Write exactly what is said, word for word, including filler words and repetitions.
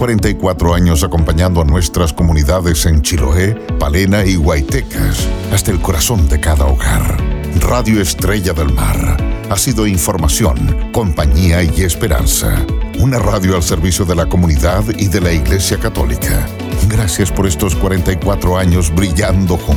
cuarenta y cuatro años acompañando a nuestras comunidades en Chiloé, Palena y Guaytecas, hasta el corazón de cada hogar. Radio Estrella del Mar ha sido información, compañía y esperanza. Una radio al servicio de la comunidad y de la Iglesia Católica. Gracias por estos cuarenta y cuatro años brillando juntos.